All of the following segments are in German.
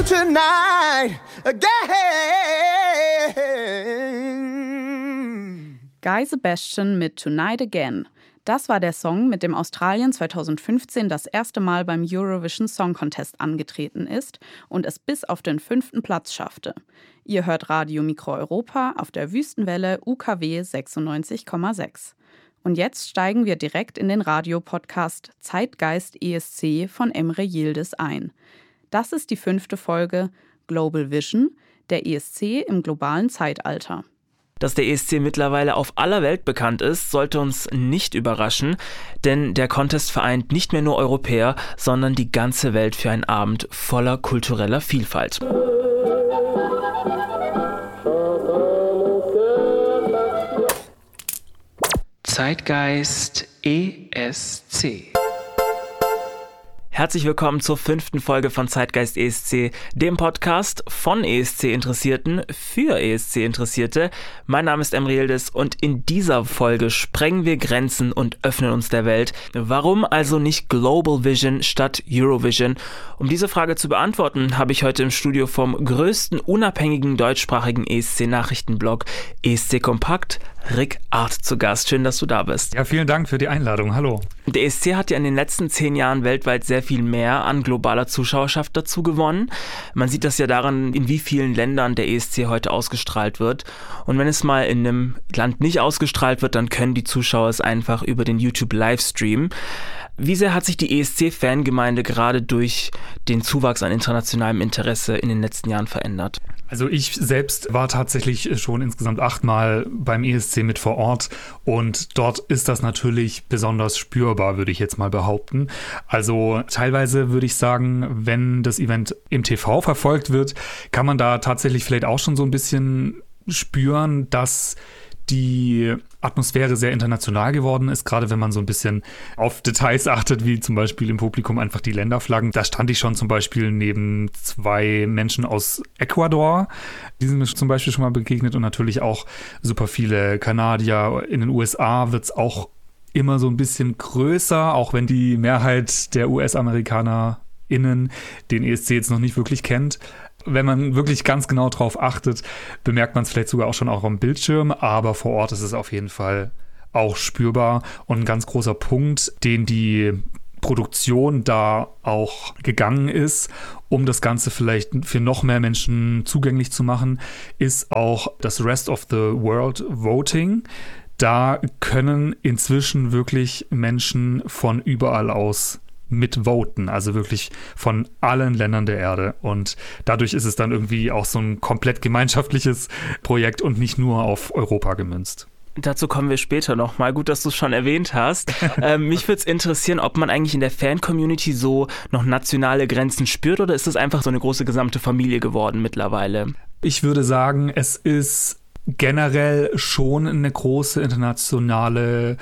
Tonight again. Guy Sebastian mit Tonight Again. Das war der Song, mit dem Australien 2015 das erste Mal beim Eurovision Song Contest angetreten ist und es bis auf den 5. Platz schaffte. Ihr hört Radio Mikro Europa auf der Wüstenwelle UKW 96,6. Und jetzt steigen wir direkt in den Radiopodcast Zeitgeist ESC von Emre Yildiz ein. Das ist die 5. Folge Global Vision, der ESC im globalen Zeitalter. Dass der ESC mittlerweile auf aller Welt bekannt ist, sollte uns nicht überraschen, denn der Contest vereint nicht mehr nur Europäer, sondern die ganze Welt für einen Abend voller kultureller Vielfalt. Zeitgeist ESC. Herzlich willkommen zur 5. Folge von Zeitgeist ESC, dem Podcast von ESC-Interessierten für ESC-Interessierte. Mein Name ist Emre Yildiz und in dieser Folge sprengen wir Grenzen und öffnen uns der Welt. Warum also nicht Global Vision statt Eurovision? Um diese Frage zu beantworten, habe ich heute im Studio vom größten unabhängigen deutschsprachigen ESC-Nachrichtenblog ESC Kompakt Rick Arndt zu Gast. Schön, dass du da bist. Ja, vielen Dank für die Einladung. Hallo. Der ESC hat ja in den letzten 10 Jahren weltweit sehr viel mehr an globaler Zuschauerschaft dazu gewonnen. Man sieht das ja daran, in wie vielen Ländern der ESC heute ausgestrahlt wird. Und wenn es mal in einem Land nicht ausgestrahlt wird, dann können die Zuschauer es einfach über den YouTube-Livestream. Wie sehr hat sich die ESC-Fangemeinde gerade durch den Zuwachs an internationalem Interesse in den letzten Jahren verändert? Also ich selbst war tatsächlich schon insgesamt 8-mal beim ESC mit vor Ort und dort ist das natürlich besonders spürbar, würde ich jetzt mal behaupten. Also teilweise würde ich sagen, wenn das Event im TV verfolgt wird, kann man da tatsächlich vielleicht auch schon so ein bisschen spüren, dass die Atmosphäre sehr international geworden ist, gerade wenn man so ein bisschen auf Details achtet, wie zum Beispiel im Publikum einfach die Länderflaggen. Da stand ich schon zum Beispiel neben 2 Menschen aus Ecuador, die sind mir zum Beispiel schon mal begegnet und natürlich auch super viele Kanadier. In den USA wird es auch immer so ein bisschen größer, auch wenn die Mehrheit der US-AmerikanerInnen den ESC jetzt noch nicht wirklich kennt. Wenn man wirklich ganz genau drauf achtet, bemerkt man es vielleicht sogar auch schon am Bildschirm, aber vor Ort ist es auf jeden Fall auch spürbar und ein ganz großer Punkt, den die Produktion da auch gegangen ist, um das Ganze vielleicht für noch mehr Menschen zugänglich zu machen, ist auch das Rest of the World Voting. Da können inzwischen wirklich Menschen von überall aus mitvoten, also wirklich von allen Ländern der Erde. Und dadurch ist es dann irgendwie auch so ein komplett gemeinschaftliches Projekt und nicht nur auf Europa gemünzt. Dazu kommen wir später nochmal. Gut, dass du es schon erwähnt hast. Mich würde es interessieren, ob man eigentlich in der Fan-Community so noch nationale Grenzen spürt oder ist das einfach so eine große gesamte Familie geworden mittlerweile? Ich würde sagen, es ist generell schon eine große internationale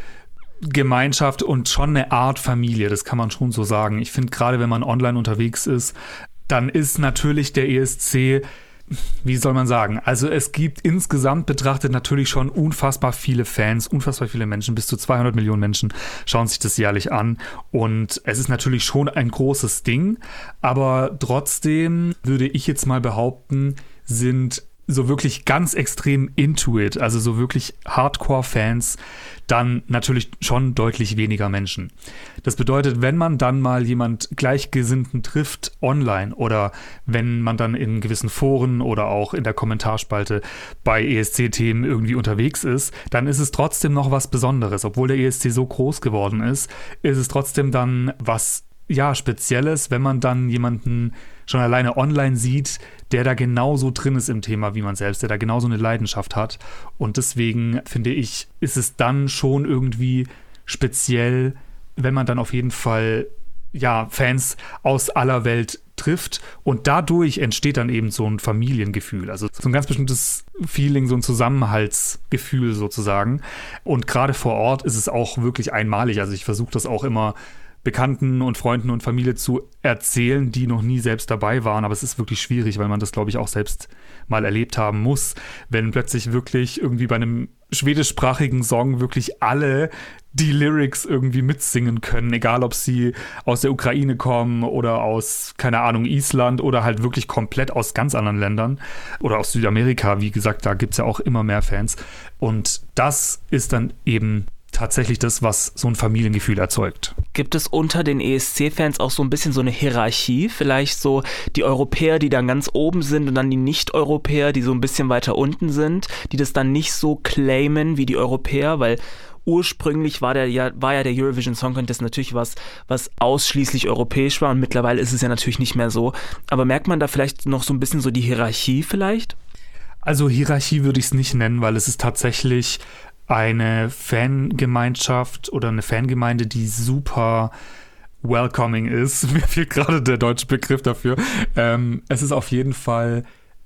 Gemeinschaft und schon eine Art Familie, das kann man schon so sagen. Ich finde, gerade wenn man online unterwegs ist, dann ist natürlich der ESC, wie soll man sagen, also es gibt insgesamt betrachtet natürlich schon unfassbar viele Fans, unfassbar viele Menschen, bis zu 200 Millionen Menschen schauen sich das jährlich an und es ist natürlich schon ein großes Ding, aber trotzdem würde ich jetzt mal behaupten, sind so wirklich ganz extrem into it, also so wirklich Hardcore-Fans, dann natürlich schon deutlich weniger Menschen. Das bedeutet, wenn man dann mal jemand Gleichgesinnten trifft online oder wenn man dann in gewissen Foren oder auch in der Kommentarspalte bei ESC-Themen irgendwie unterwegs ist, dann ist es trotzdem noch was Besonderes. Obwohl der ESC so groß geworden ist es trotzdem dann was Spezielles, wenn man dann jemanden schon alleine online sieht, der da genauso drin ist im Thema wie man selbst, der da genauso eine Leidenschaft hat. Und deswegen finde ich, ist es dann schon irgendwie speziell, wenn man dann auf jeden Fall Fans aus aller Welt trifft und dadurch entsteht dann eben so ein Familiengefühl, also so ein ganz bestimmtes Feeling, so ein Zusammenhaltsgefühl sozusagen. Und gerade vor Ort ist es auch wirklich einmalig, also ich versuche das auch immer Bekannten und Freunden und Familie zu erzählen, die noch nie selbst dabei waren. Aber es ist wirklich schwierig, weil man das, glaube ich, auch selbst mal erlebt haben muss, wenn plötzlich wirklich irgendwie bei einem schwedischsprachigen Song wirklich alle die Lyrics irgendwie mitsingen können, egal ob sie aus der Ukraine kommen oder aus, keine Ahnung, Island oder halt wirklich komplett aus ganz anderen Ländern oder aus Südamerika. Wie gesagt, da gibt es ja auch immer mehr Fans. Und das ist dann eben tatsächlich das, was so ein Familiengefühl erzeugt. Gibt es unter den ESC-Fans auch so ein bisschen so eine Hierarchie? Vielleicht so die Europäer, die dann ganz oben sind und dann die Nicht-Europäer, die so ein bisschen weiter unten sind, die das dann nicht so claimen wie die Europäer, weil ursprünglich war ja der Eurovision Song Contest natürlich was ausschließlich europäisch war und mittlerweile ist es ja natürlich nicht mehr so. Aber merkt man da vielleicht noch so ein bisschen so die Hierarchie vielleicht? Also Hierarchie würde ich es nicht nennen, weil es ist tatsächlich eine Fangemeinschaft oder eine Fangemeinde, die super welcoming ist. Mir fehlt gerade der deutsche Begriff dafür. Es ist auf jeden Fall,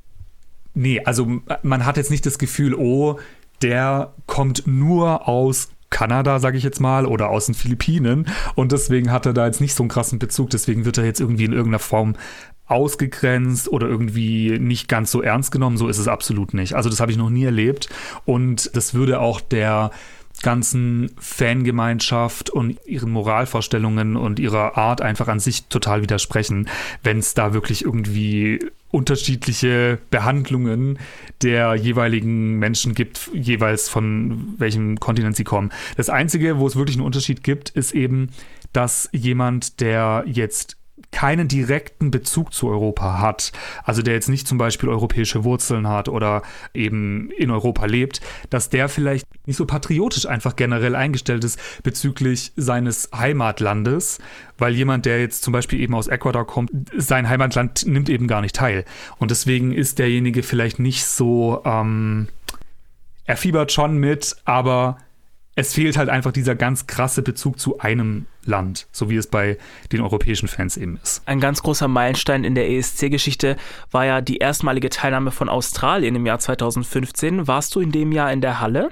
also man hat jetzt nicht das Gefühl, oh, der kommt nur aus Kanada, sage ich jetzt mal, oder aus den Philippinen und deswegen hat er da jetzt nicht so einen krassen Bezug, deswegen wird er jetzt irgendwie in irgendeiner Form ausgegrenzt oder irgendwie nicht ganz so ernst genommen. So ist es absolut nicht. Also das habe ich noch nie erlebt und das würde auch der ganzen Fangemeinschaft und ihren Moralvorstellungen und ihrer Art einfach an sich total widersprechen, wenn es da wirklich irgendwie unterschiedliche Behandlungen der jeweiligen Menschen gibt, jeweils von welchem Kontinent sie kommen. Das Einzige, wo es wirklich einen Unterschied gibt, ist eben, dass jemand, der jetzt keinen direkten Bezug zu Europa hat, also der jetzt nicht zum Beispiel europäische Wurzeln hat oder eben in Europa lebt, dass der vielleicht nicht so patriotisch einfach generell eingestellt ist bezüglich seines Heimatlandes, weil jemand, der jetzt zum Beispiel eben aus Ecuador kommt, sein Heimatland nimmt eben gar nicht teil. Und deswegen ist derjenige vielleicht nicht so, er fiebert schon mit, aber es fehlt halt einfach dieser ganz krasse Bezug zu einem Land, so wie es bei den europäischen Fans eben ist. Ein ganz großer Meilenstein in der ESC-Geschichte war ja die erstmalige Teilnahme von Australien im Jahr 2015. Warst du in dem Jahr in der Halle?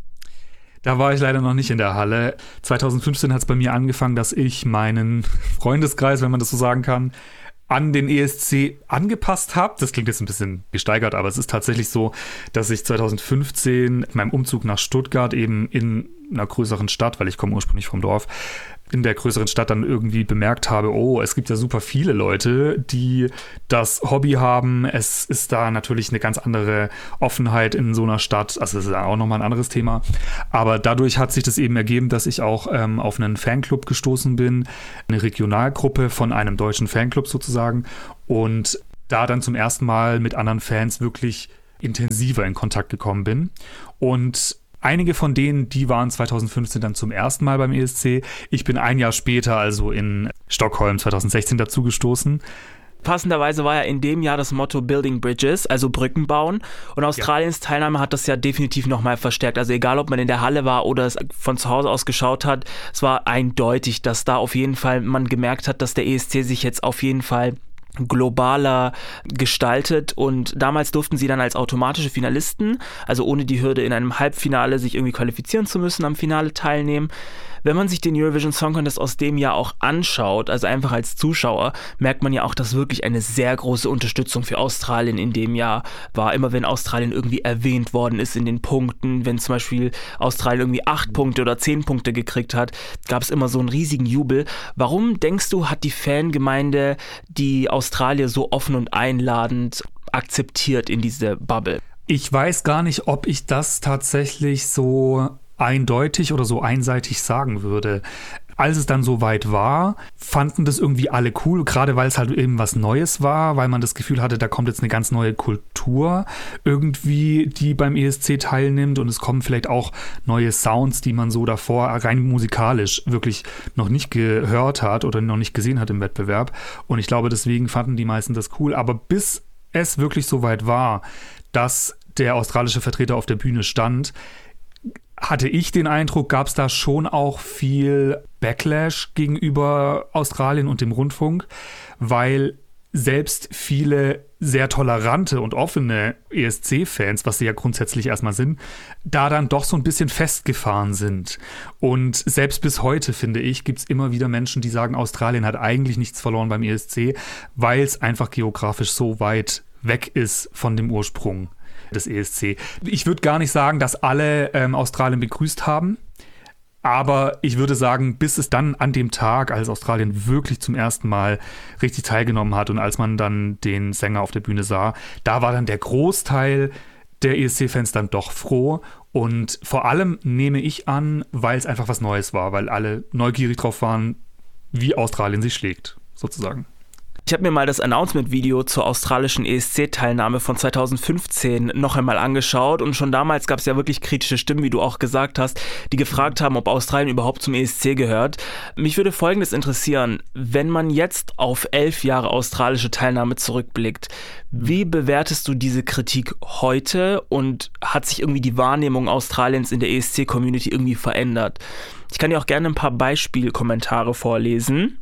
Da war ich leider noch nicht in der Halle. 2015 hat es bei mir angefangen, dass ich meinen Freundeskreis, wenn man das so sagen kann, an den ESC angepasst habe. Das klingt jetzt ein bisschen gesteigert, aber es ist tatsächlich so, dass ich 2015 mit meinem Umzug nach Stuttgart eben in einer größeren Stadt, weil ich komme ursprünglich vom Dorf, in der größeren Stadt dann irgendwie bemerkt habe, oh, es gibt ja super viele Leute, die das Hobby haben. Es ist da natürlich eine ganz andere Offenheit in so einer Stadt. Also das ist ja auch nochmal ein anderes Thema. Aber dadurch hat sich das eben ergeben, dass ich auch auf einen Fanclub gestoßen bin, eine Regionalgruppe von einem deutschen Fanclub sozusagen. Und da dann zum ersten Mal mit anderen Fans wirklich intensiver in Kontakt gekommen bin. Und einige von denen, die waren 2015 dann zum ersten Mal beim ESC. Ich bin ein Jahr später, also in Stockholm 2016, dazugestoßen. Passenderweise war ja in dem Jahr das Motto Building Bridges, also Brücken bauen. Und Australiens Teilnahme hat das ja definitiv nochmal verstärkt. Also egal, ob man in der Halle war oder es von zu Hause aus geschaut hat, es war eindeutig, dass da auf jeden Fall man gemerkt hat, dass der ESC sich jetzt auf jeden Fall globaler gestaltet und damals durften sie dann als automatische Finalisten, also ohne die Hürde in einem Halbfinale sich irgendwie qualifizieren zu müssen, am Finale teilnehmen. Wenn man sich den Eurovision Song Contest aus dem Jahr auch anschaut, also einfach als Zuschauer, merkt man ja auch, dass wirklich eine sehr große Unterstützung für Australien in dem Jahr war. Immer wenn Australien irgendwie erwähnt worden ist in den Punkten, wenn zum Beispiel Australien irgendwie 8 Punkte oder 10 Punkte gekriegt hat, gab es immer so einen riesigen Jubel. Warum denkst du, hat die Fangemeinde die Australier so offen und einladend akzeptiert in diese Bubble? Ich weiß gar nicht, ob ich das tatsächlich so eindeutig oder so einseitig sagen würde. Als es dann soweit war, fanden das irgendwie alle cool, gerade weil es halt eben was Neues war, weil man das Gefühl hatte, da kommt jetzt eine ganz neue Kultur irgendwie, die beim ESC teilnimmt und es kommen vielleicht auch neue Sounds, die man so davor rein musikalisch wirklich noch nicht gehört hat oder noch nicht gesehen hat im Wettbewerb. Und ich glaube, deswegen fanden die meisten das cool. Aber bis es wirklich soweit war, dass der australische Vertreter auf der Bühne stand, hatte ich den Eindruck, gab es da schon auch viel Backlash gegenüber Australien und dem Rundfunk, weil selbst viele sehr tolerante und offene ESC-Fans, was sie ja grundsätzlich erstmal sind, da dann doch so ein bisschen festgefahren sind. Und selbst bis heute, finde ich, gibt es immer wieder Menschen, die sagen, Australien hat eigentlich nichts verloren beim ESC, weil es einfach geografisch so weit weg ist von dem Ursprung des ESC. Ich würde gar nicht sagen, dass alle Australien begrüßt haben. Aber ich würde sagen, bis es dann an dem Tag, als Australien wirklich zum ersten Mal richtig teilgenommen hat und als man dann den Sänger auf der Bühne sah, da war dann der Großteil der ESC-Fans dann doch froh. Und vor allem nehme ich an, weil es einfach was Neues war, weil alle neugierig drauf waren, wie Australien sich schlägt, sozusagen. Ich habe mir mal das Announcement-Video zur australischen ESC-Teilnahme von 2015 noch einmal angeschaut und schon damals gab es ja wirklich kritische Stimmen, wie du auch gesagt hast, die gefragt haben, ob Australien überhaupt zum ESC gehört. Mich würde Folgendes interessieren, wenn man jetzt auf 11 Jahre australische Teilnahme zurückblickt, wie bewertest du diese Kritik heute und hat sich irgendwie die Wahrnehmung Australiens in der ESC-Community irgendwie verändert? Ich kann dir auch gerne ein paar Beispielkommentare vorlesen.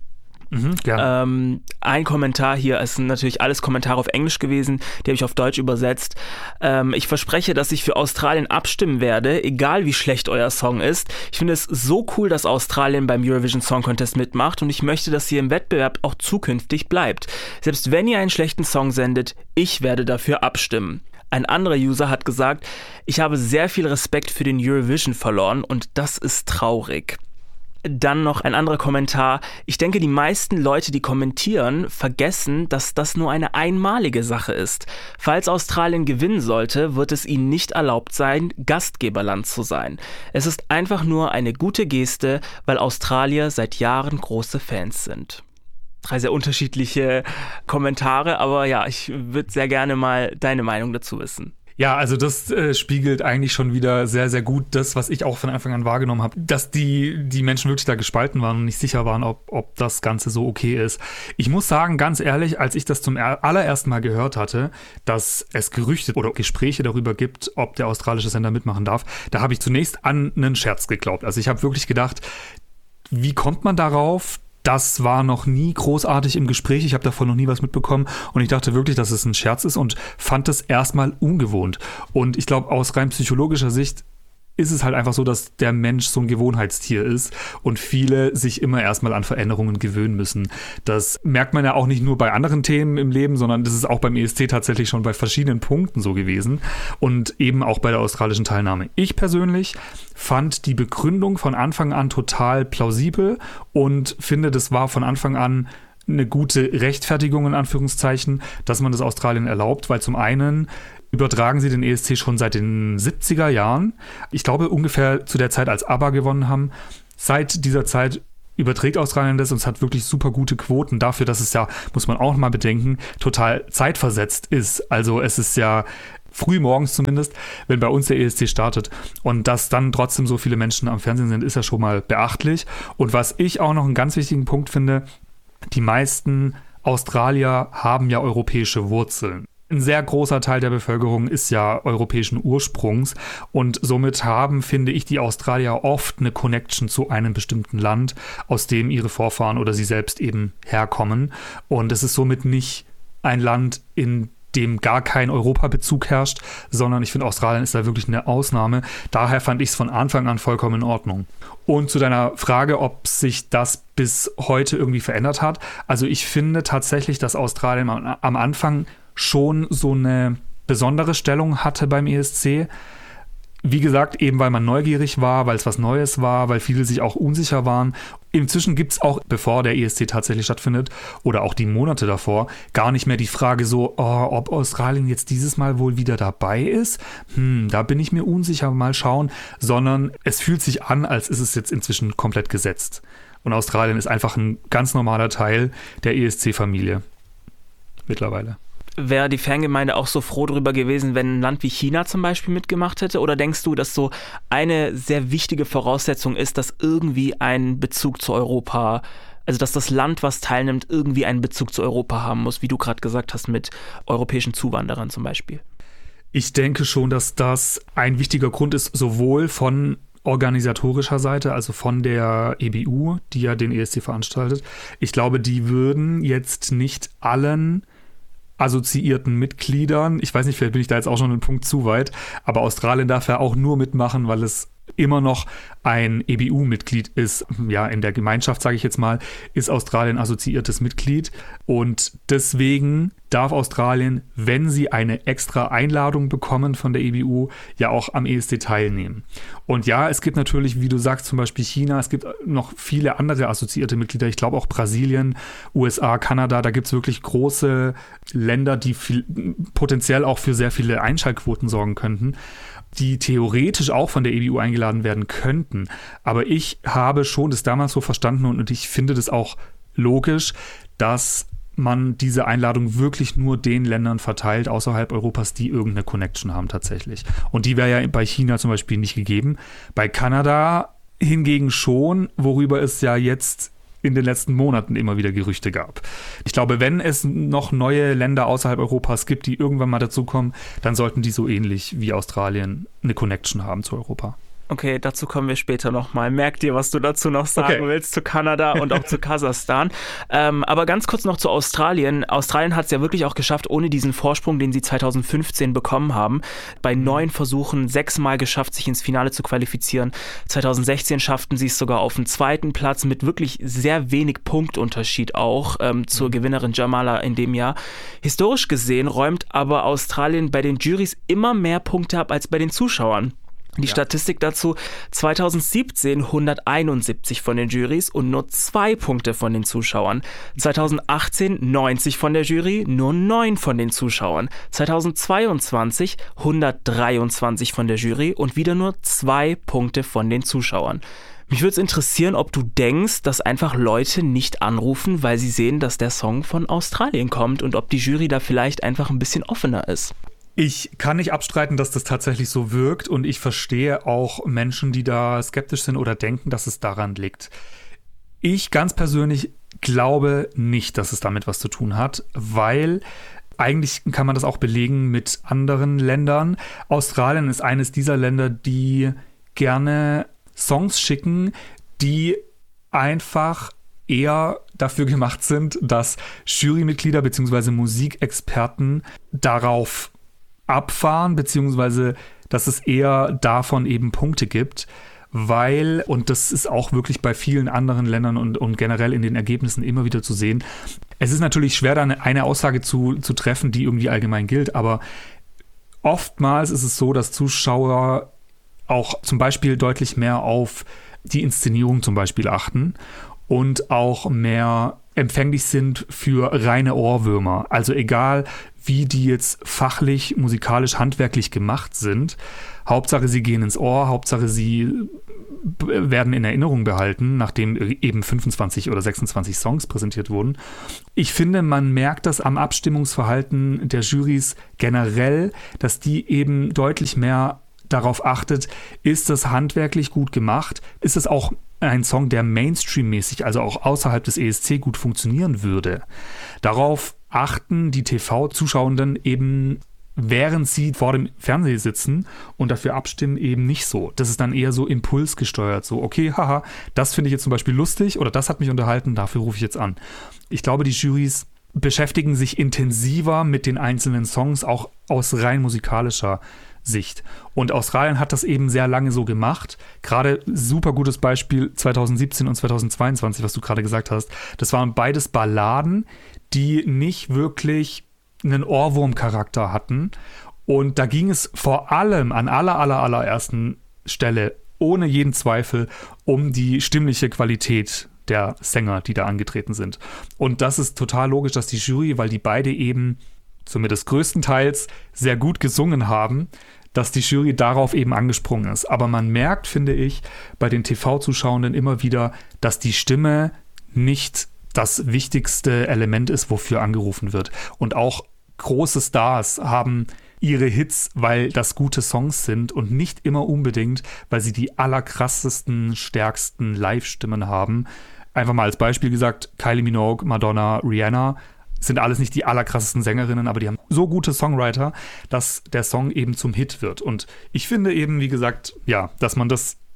Ein Kommentar hier, es sind natürlich alles Kommentare auf Englisch gewesen, die habe ich auf Deutsch übersetzt. Ich verspreche, dass ich für Australien abstimmen werde, egal wie schlecht euer Song ist. Ich finde es so cool, dass Australien beim Eurovision Song Contest mitmacht und ich möchte, dass ihr im Wettbewerb auch zukünftig bleibt. Selbst wenn ihr einen schlechten Song sendet, ich werde dafür abstimmen. Ein anderer User hat gesagt, ich habe sehr viel Respekt für den Eurovision verloren und das ist traurig. Dann noch ein anderer Kommentar. Ich denke, die meisten Leute, die kommentieren, vergessen, dass das nur eine einmalige Sache ist. Falls Australien gewinnen sollte, wird es ihnen nicht erlaubt sein, Gastgeberland zu sein. Es ist einfach nur eine gute Geste, weil Australier seit Jahren große Fans sind. 3 sehr unterschiedliche Kommentare, aber ja, ich würde sehr gerne mal deine Meinung dazu wissen. Ja, also das spiegelt eigentlich schon wieder sehr, sehr gut das, was ich auch von Anfang an wahrgenommen habe, dass die Menschen wirklich da gespalten waren und nicht sicher waren, ob das Ganze so okay ist. Ich muss sagen, ganz ehrlich, als ich das zum allerersten Mal gehört hatte, dass es Gerüchte oder Gespräche darüber gibt, ob der australische Sender mitmachen darf, da habe ich zunächst an einen Scherz geglaubt. Also ich habe wirklich gedacht, wie kommt man darauf? Das war noch nie großartig im Gespräch. Ich habe davon noch nie was mitbekommen. Und ich dachte wirklich, dass es ein Scherz ist und fand es erstmal ungewohnt. Und ich glaube, aus rein psychologischer Sicht ist es halt einfach so, dass der Mensch so ein Gewohnheitstier ist und viele sich immer erstmal an Veränderungen gewöhnen müssen. Das merkt man ja auch nicht nur bei anderen Themen im Leben, sondern das ist auch beim ESC tatsächlich schon bei verschiedenen Punkten so gewesen und eben auch bei der australischen Teilnahme. Ich persönlich fand die Begründung von Anfang an total plausibel und finde, das war von Anfang an eine gute Rechtfertigung in Anführungszeichen, dass man das Australien erlaubt, weil zum einen übertragen sie den ESC schon seit den 70er Jahren. Ich glaube ungefähr zu der Zeit, als ABBA gewonnen haben. Seit dieser Zeit überträgt Australien das und es hat wirklich super gute Quoten dafür, dass es ja, muss man auch mal bedenken, total zeitversetzt ist. Also es ist ja früh morgens zumindest, wenn bei uns der ESC startet. Und dass dann trotzdem so viele Menschen am Fernsehen sind, ist ja schon mal beachtlich. Und was ich auch noch einen ganz wichtigen Punkt finde, die meisten Australier haben ja europäische Wurzeln. Ein sehr großer Teil der Bevölkerung ist ja europäischen Ursprungs und somit haben, finde ich, die Australier oft eine Connection zu einem bestimmten Land, aus dem ihre Vorfahren oder sie selbst eben herkommen. Und es ist somit nicht ein Land, in dem gar kein Europabezug herrscht, sondern ich finde, Australien ist da wirklich eine Ausnahme. Daher fand ich es von Anfang an vollkommen in Ordnung. Und zu deiner Frage, ob sich das bis heute irgendwie verändert hat. Also ich finde tatsächlich, dass Australien am Anfang schon so eine besondere Stellung hatte beim ESC. Wie gesagt, eben weil man neugierig war, weil es was Neues war, weil viele sich auch unsicher waren. Inzwischen gibt es auch, bevor der ESC tatsächlich stattfindet oder auch die Monate davor, gar nicht mehr die Frage so, ob Australien jetzt dieses Mal wohl wieder dabei ist. Da bin ich mir unsicher, mal schauen. Sondern es fühlt sich an, als ist es jetzt inzwischen komplett gesetzt. Und Australien ist einfach ein ganz normaler Teil der ESC-Familie mittlerweile. Wäre die Fangemeinde auch so froh drüber gewesen, wenn ein Land wie China zum Beispiel mitgemacht hätte? Oder denkst du, dass so eine sehr wichtige Voraussetzung ist, dass irgendwie ein Bezug zu Europa, also dass das Land, was teilnimmt, irgendwie einen Bezug zu Europa haben muss, wie du gerade gesagt hast, mit europäischen Zuwanderern zum Beispiel? Ich denke schon, dass das ein wichtiger Grund ist, sowohl von organisatorischer Seite, also von der EBU, die ja den ESC veranstaltet, ich glaube, die würden jetzt nicht allen assoziierten Mitgliedern, ich weiß nicht, vielleicht bin ich da jetzt auch schon einen Punkt zu weit, aber Australien darf ja auch nur mitmachen, weil es immer noch ein EBU-Mitglied ist. Ja, in der Gemeinschaft, sage ich jetzt mal, ist Australien assoziiertes Mitglied und deswegen darf Australien, wenn sie eine extra Einladung bekommen von der EBU, ja auch am ESC teilnehmen. Und ja, es gibt natürlich, wie du sagst, zum Beispiel China, es gibt noch viele andere assoziierte Mitglieder, ich glaube auch Brasilien, USA, Kanada, da gibt es wirklich große Länder, die potenziell auch für sehr viele Einschaltquoten sorgen könnten, die theoretisch auch von der EBU eingeladen werden könnten. Aber ich habe schon das damals so verstanden und ich finde das auch logisch, dass man diese Einladung wirklich nur den Ländern verteilt außerhalb Europas, die irgendeine Connection haben tatsächlich. Und die wäre ja bei China zum Beispiel nicht gegeben. Bei Kanada hingegen schon, worüber es ja jetzt in den letzten Monaten immer wieder Gerüchte gab. Ich glaube, wenn es noch neue Länder außerhalb Europas gibt, die irgendwann mal dazukommen, dann sollten die so ähnlich wie Australien eine Connection haben zu Europa. Okay, dazu kommen wir später nochmal. Merk dir, was du dazu noch sagen willst zu Kanada und auch zu Kasachstan. Aber ganz kurz noch zu Australien. Australien hat es ja wirklich auch geschafft, ohne diesen Vorsprung, den sie 2015 bekommen haben. Bei 9 Versuchen 6-mal geschafft, sich ins Finale zu qualifizieren. 2016 schafften sie es sogar auf den 2. Platz mit wirklich sehr wenig Punktunterschied auch zur Gewinnerin Jamala in dem Jahr. Historisch gesehen räumt aber Australien bei den Jurys immer mehr Punkte ab als bei den Zuschauern. Die Statistik dazu, 2017 171 von den Jurys und nur 2 Punkte von den Zuschauern. 2018 90 von der Jury, nur 9 von den Zuschauern. 2022 123 von der Jury und wieder nur 2 Punkte von den Zuschauern. Mich würde es interessieren, ob du denkst, dass einfach Leute nicht anrufen, weil sie sehen, dass der Song von Australien kommt und ob die Jury da vielleicht einfach ein bisschen offener ist. Ich kann nicht abstreiten, dass das tatsächlich so wirkt und ich verstehe auch Menschen, die da skeptisch sind oder denken, dass es daran liegt. Ich ganz persönlich glaube nicht, dass es damit was zu tun hat, weil eigentlich kann man das auch belegen mit anderen Ländern. Australien ist eines dieser Länder, die gerne Songs schicken, die einfach eher dafür gemacht sind, dass Jurymitglieder bzw. Musikexperten darauf abfahren, beziehungsweise dass es eher davon eben Punkte gibt, weil, und das ist auch wirklich bei vielen anderen Ländern und generell in den Ergebnissen immer wieder zu sehen, es ist natürlich schwer, da eine Aussage zu treffen, die irgendwie allgemein gilt, aber oftmals ist es so, dass Zuschauer auch zum Beispiel deutlich mehr auf die Inszenierung zum Beispiel achten und auch mehr empfänglich sind für reine Ohrwürmer. Also egal, wie die jetzt fachlich, musikalisch, handwerklich gemacht sind. Hauptsache, sie gehen ins Ohr, Hauptsache, sie werden in Erinnerung behalten, nachdem eben 25 oder 26 Songs präsentiert wurden. Ich finde, man merkt das am Abstimmungsverhalten der Jurys generell, dass die eben deutlich mehr darauf achtet, ist das handwerklich gut gemacht, ist es auch ein Song, der Mainstream-mäßig, also auch außerhalb des ESC gut funktionieren würde. Darauf achten die TV-Zuschauenden eben, während sie vor dem Fernseher sitzen und dafür abstimmen, eben nicht so. Das ist dann eher so impulsgesteuert, so okay, haha, das finde ich jetzt zum Beispiel lustig oder das hat mich unterhalten, dafür rufe ich jetzt an. Ich glaube, die Jurys beschäftigen sich intensiver mit den einzelnen Songs, auch aus rein musikalischer Sicht. Und Australien hat das eben sehr lange so gemacht. Gerade super gutes Beispiel 2017 und 2022, was du gerade gesagt hast. Das waren beides Balladen, die nicht wirklich einen Ohrwurm-Charakter hatten. Und da ging es vor allem an allerersten Stelle, ohne jeden Zweifel, um die stimmliche Qualität der Sänger, die da angetreten sind. Und das ist total logisch, dass die Jury, weil die beide eben zumindest größtenteils sehr gut gesungen haben, dass die Jury darauf eben angesprungen ist. Aber man merkt, finde ich, bei den TV-Zuschauenden immer wieder, dass die Stimme nicht das wichtigste Element ist, wofür angerufen wird. Und auch große Stars haben ihre Hits, weil das gute Songs sind und nicht immer unbedingt, weil sie die allerkrassesten, stärksten Live-Stimmen haben. Einfach mal als Beispiel gesagt, Kylie Minogue, Madonna, Rihanna sind alles nicht die allerkrassesten Sängerinnen, aber die haben so gute Songwriter, dass der Song eben zum Hit wird. Und ich finde eben, wie gesagt, ja, dass man das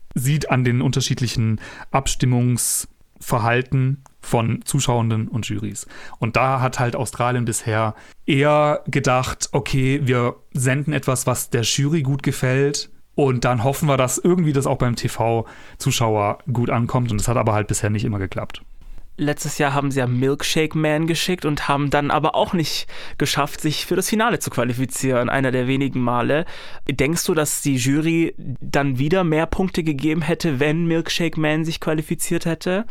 sieht an den unterschiedlichen Abstimmungsverhalten von Zuschauenden und Jurys. Und da hat halt Australien bisher eher gedacht, okay, wir senden etwas, was der Jury gut gefällt, und dann hoffen wir, dass irgendwie das auch beim TV-Zuschauer gut ankommt. Und das hat aber halt bisher nicht immer geklappt. Letztes Jahr haben sie ja Milkshake Man geschickt und haben dann aber auch nicht geschafft, sich für das Finale zu qualifizieren. Einer der wenigen Male. Denkst du, dass die Jury dann wieder mehr Punkte gegeben hätte, wenn Milkshake Man sich qualifiziert hätte?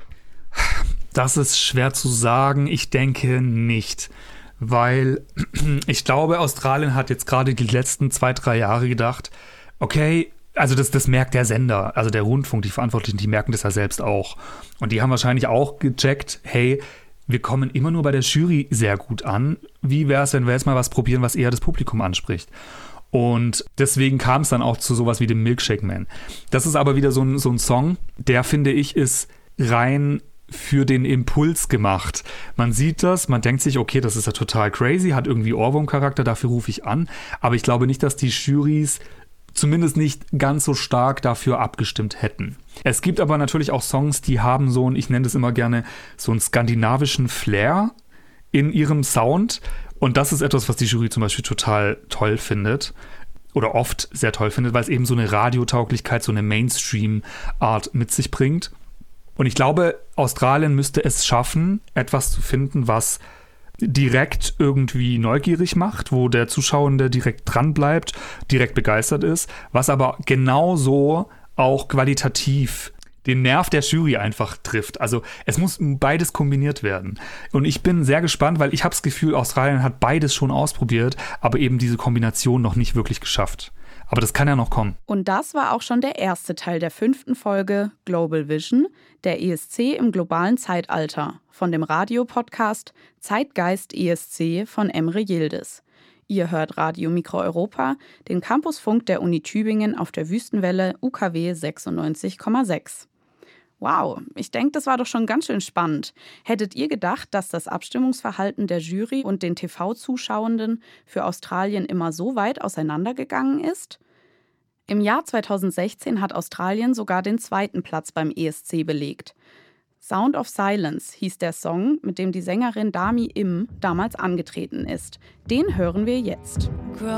Das ist schwer zu sagen. Ich denke nicht. Weil ich glaube, Australien hat jetzt gerade die letzten 2-3 Jahre gedacht, okay, also das merkt der Sender, also der Rundfunk, die Verantwortlichen, die merken das ja selbst auch. Und die haben wahrscheinlich auch gecheckt, hey, wir kommen immer nur bei der Jury sehr gut an. Wie wäre es, wenn wir jetzt mal was probieren, was eher das Publikum anspricht? Und deswegen kam es dann auch zu sowas wie dem Milkshake Man. Das ist aber wieder so ein Song, der, finde ich, ist rein für den Impuls gemacht. Man sieht das, man denkt sich, okay, das ist ja total crazy, hat irgendwie Ohrwurm-Charakter, dafür rufe ich an. Aber ich glaube nicht, dass die Jurys zumindest nicht ganz so stark dafür abgestimmt hätten. Es gibt aber natürlich auch Songs, die haben so einen, ich nenne das immer gerne, so einen skandinavischen Flair in ihrem Sound. Und das ist etwas, was die Jury zum Beispiel total toll findet. Oder oft sehr toll findet, weil es eben so eine Radiotauglichkeit, so eine Mainstream-Art mit sich bringt. Und ich glaube, Australien müsste es schaffen, etwas zu finden, was direkt irgendwie neugierig macht, wo der Zuschauende direkt dran bleibt, direkt begeistert ist, was aber genauso auch qualitativ den Nerv der Jury einfach trifft. Also es muss beides kombiniert werden. Und ich bin sehr gespannt, weil ich habe das Gefühl, Australien hat beides schon ausprobiert, aber eben diese Kombination noch nicht wirklich geschafft. Aber das kann ja noch kommen. Und das war auch schon der erste Teil der 5. Folge Global Vision, der ESC im globalen Zeitalter, von dem Radiopodcast Zeitgeist ESC von Emre Yildiz. Ihr hört Radio Mikro Europa, den Campusfunk der Uni Tübingen auf der Wüstenwelle UKW 96,6. Wow, ich denke, das war doch schon ganz schön spannend. Hättet ihr gedacht, dass das Abstimmungsverhalten der Jury und den TV-Zuschauenden für Australien immer so weit auseinandergegangen ist? Im Jahr 2016 hat Australien sogar den 2. Platz beim ESC belegt. Sound of Silence hieß der Song, mit dem die Sängerin Dami Im damals angetreten ist. Den hören wir jetzt.